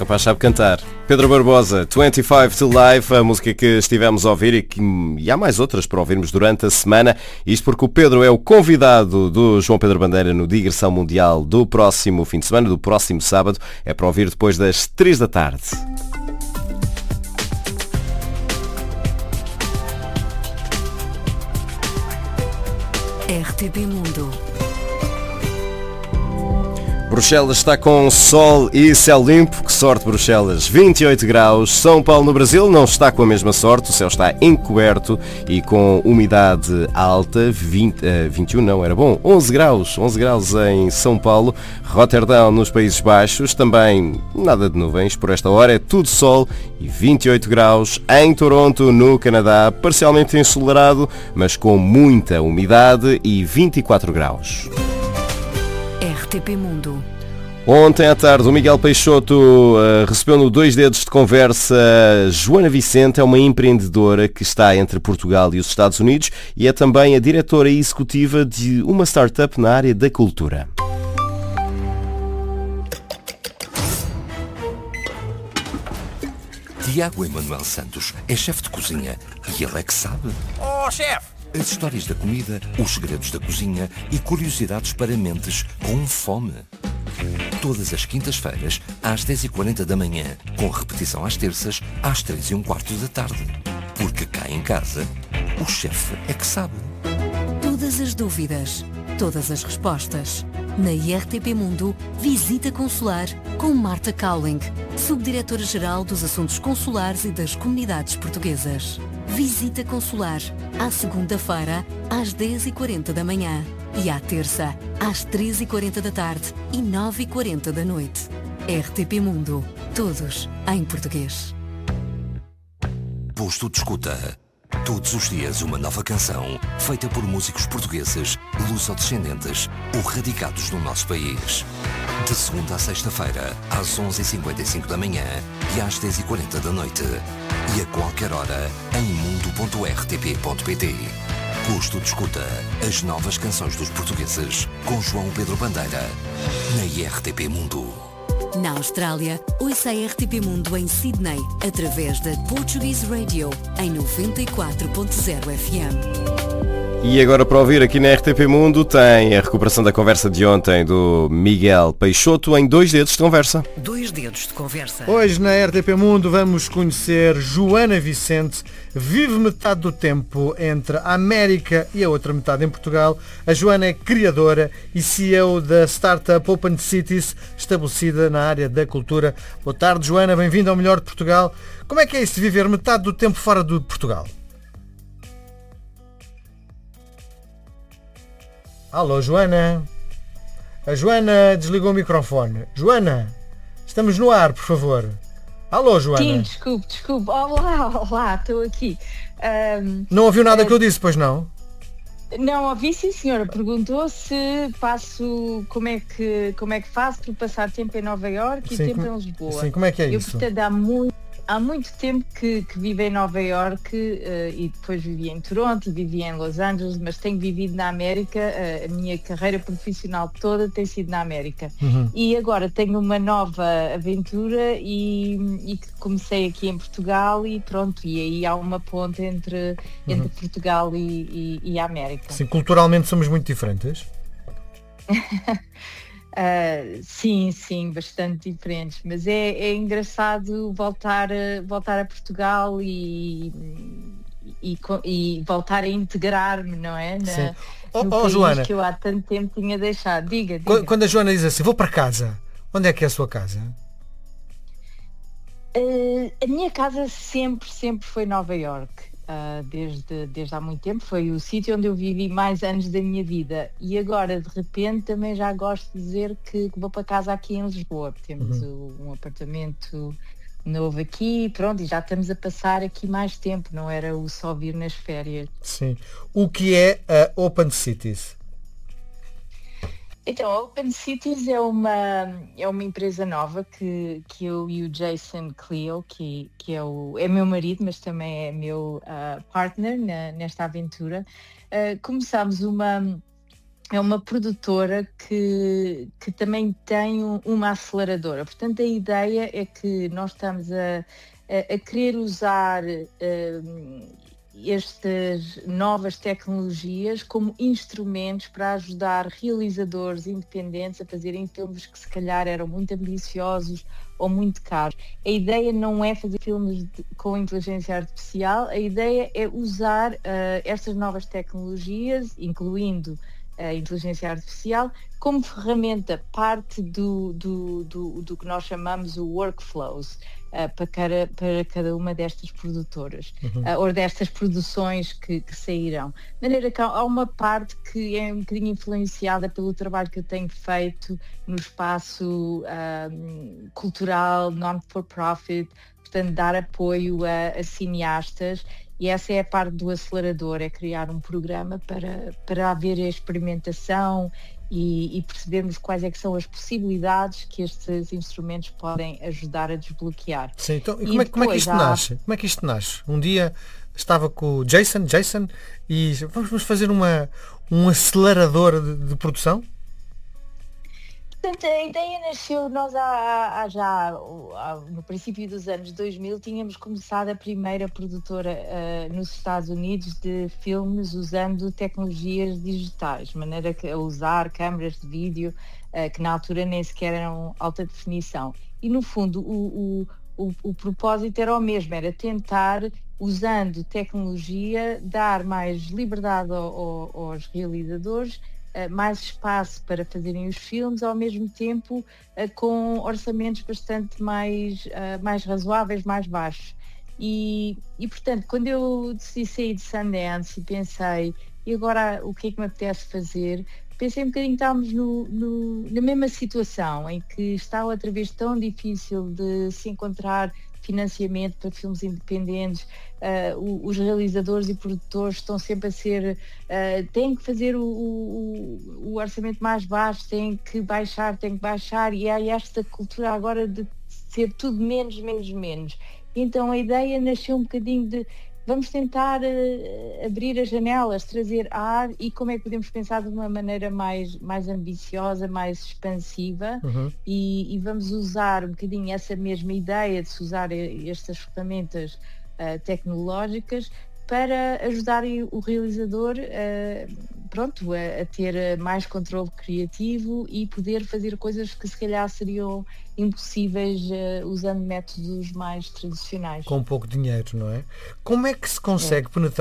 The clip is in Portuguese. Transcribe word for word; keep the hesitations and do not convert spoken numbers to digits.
rapaz sabe cantar. Pedro Barbosa, vinte e cinco to Life, a música que estivemos a ouvir e, que, e há mais outras para ouvirmos durante a semana. Isto porque o Pedro é o convidado do João Pedro Bandeira no Digressão Mundial do próximo fim de semana, do próximo sábado. É para ouvir depois das três da tarde. R T P Mundo. Bruxelas está com sol e céu limpo. Que sorte, Bruxelas. vinte e oito graus. São Paulo, no Brasil, não está com a mesma sorte. O céu está encoberto e com umidade alta. vinte, uh, vinte e um não, era bom. onze graus. onze graus em São Paulo. Roterdão, nos Países Baixos. Também nada de nuvens por esta hora. É tudo sol e vinte e oito graus. Em Toronto, no Canadá, parcialmente ensolarado, mas com muita umidade e vinte e quatro graus. R T P Mundo. Ontem à tarde o Miguel Peixoto uh, recebeu no Dois Dedos de Conversa Joana Vicente, é uma empreendedora que está entre Portugal e os Estados Unidos e é também a diretora executiva de uma startup na área da cultura. Tiago Emanuel Santos é chefe de cozinha e ele é que sabe. Oh, chefe! As histórias da comida, os segredos da cozinha e curiosidades para mentes com fome. Todas as quintas-feiras, às dez e quarenta da manhã, com repetição às terças, às três e um quarto da tarde. Porque cá em casa, o chefe é que sabe. Todas as dúvidas, todas as respostas. Na R T P Mundo, Visita Consular com Marta Cowling, Subdiretora-Geral dos Assuntos Consulares e das Comunidades Portuguesas. Visita Consular, à segunda-feira, às dez e quarenta da manhã e à terça, às três e quarenta da tarde e nove e quarenta da noite. R T P Mundo, todos em português. Posto de escuta. Todos os dias uma nova canção, feita por músicos portugueses, luso-descendentes ou radicados no nosso país. De segunda a sexta-feira, às onze e cinquenta e cinco da manhã e às dez e quarenta da noite. E a qualquer hora, em mundo ponto r t p ponto p t. Posto de escuta, as novas canções dos portugueses, com João Pedro Bandeira, na R T P Mundo. Na Austrália, ouça a R T P Mundo em Sydney, através da Portuguese Radio, em noventa e quatro ponto zero F M. E agora para ouvir aqui na R T P Mundo tem a recuperação da conversa de ontem do Miguel Peixoto em Dois Dedos de Conversa. Dois Dedos de Conversa. Hoje na R T P Mundo vamos conhecer Joana Vicente. Vive metade do tempo entre a América e a outra metade em Portugal. A Joana é criadora e C E O da startup Open Cities, estabelecida na área da cultura. Boa tarde, Joana, bem-vinda ao Melhor de Portugal. Como é que é isso de viver metade do tempo fora de Portugal? Alô, Joana? A Joana desligou o microfone. Joana, estamos no ar, por favor. Alô, Joana? Sim, desculpe, desculpe. Olá, olá, estou aqui. Um, não ouviu nada uh, que eu disse, pois não? Não ouvi, sim, senhora. Perguntou se passo, como é que, como é que faço para passar tempo em Nova Iorque e sim, tempo com... em Lisboa. Sim, como é que é eu, isso? Portanto, há muito, há muito tempo que, que vivo em Nova Iorque uh, e depois vivi em Toronto e vivi em Los Angeles, mas tenho vivido na América. Uh, a minha carreira profissional toda tem sido na América. Uhum. E agora tenho uma nova aventura e, e que comecei aqui em Portugal e pronto, e aí há uma ponte entre, entre uhum. Portugal e, e, e a América. Sim, culturalmente somos muito diferentes? Uh, sim, sim, bastante diferentes, mas é, é engraçado voltar a, voltar a Portugal e, e, e voltar a integrar-me, não é? Na, sim. Oh, no oh, país Joana, que eu há tanto tempo tinha deixado. Diga, diga. Quando, quando a Joana diz assim, vou para casa, onde é que é a sua casa? Uh, a minha casa sempre, sempre foi Nova Iorque. Uh, desde, desde há muito tempo, foi o sítio onde eu vivi mais anos da minha vida e agora de repente também já gosto de dizer que, que vou para casa aqui em Lisboa. Temos uhum. um apartamento novo aqui, pronto, e já estamos a passar aqui mais tempo, não era o só vir nas férias. Sim. O que é a Open Cities? Então, a Open Cities é uma, é uma empresa nova que, que eu e o Jason Cleo, que, que é, o, é meu marido, mas também é meu uh, partner na, nesta aventura, uh, começámos uma, é uma produtora que, que também tem um, uma aceleradora. Portanto, a ideia é que nós estamos a, a, a querer usar uh, estas novas tecnologias como instrumentos para ajudar realizadores independentes a fazerem filmes que se calhar eram muito ambiciosos ou muito caros. A ideia não é fazer filmes de, com inteligência artificial, a ideia é usar uh, estas novas tecnologias, incluindo a inteligência artificial, como ferramenta, parte do, do, do, do que nós chamamos o workflows, uh, para, cada, para cada uma destas produtoras, uhum. uh, ou destas produções que, que saíram. De maneira que há uma parte que é um bocadinho influenciada pelo trabalho que eu tenho feito no espaço um, cultural, non-for-profit, portanto, dar apoio a, a cineastas. E essa é a parte do acelerador, é criar um programa para, para haver a experimentação e, e percebermos quais é que são as possibilidades que estes instrumentos podem ajudar a desbloquear. Sim, então, e como, é, como é que isto há... nasce? Como é que isto nasce? Um dia estava com o Jason, Jason, e vamos fazer uma, um acelerador de, de produção? Portanto, a ideia nasceu, nós há, há já, há, no princípio dos anos dois mil, tínhamos começado a primeira produtora uh, nos Estados Unidos de filmes usando tecnologias digitais, de maneira que a usar câmaras de vídeo uh, que na altura nem sequer eram alta definição. E no fundo o, o, o, o propósito era o mesmo, era tentar, usando tecnologia, dar mais liberdade ao, ao, aos realizadores, Uh, mais espaço para fazerem os filmes, ao mesmo tempo uh, com orçamentos bastante mais, uh, mais razoáveis, mais baixos. E, e, portanto, quando eu decidi sair de Sundance e pensei, e agora o que é que me apetece fazer? Pensei um bocadinho que estávamos no, no, na mesma situação, em que está outra vez tão difícil de se encontrar financiamento para filmes independentes, uh, os realizadores e produtores estão sempre a ser, uh, têm que fazer o, o, o orçamento mais baixo, têm que baixar, têm que baixar, e há esta cultura agora de ser tudo menos, menos, menos. Então a ideia nasceu um bocadinho de vamos tentar uh, abrir as janelas, trazer ar, e como é que podemos pensar de uma maneira mais, mais ambiciosa, mais expansiva, uhum. e, e vamos usar um bocadinho essa mesma ideia de se usar estas ferramentas uh, tecnológicas para ajudar o realizador uh, pronto, a, a ter mais controle criativo e poder fazer coisas que se calhar seriam impossíveis uh, usando métodos mais tradicionais. Com pouco dinheiro, não é? Como é que se consegue é. penetrar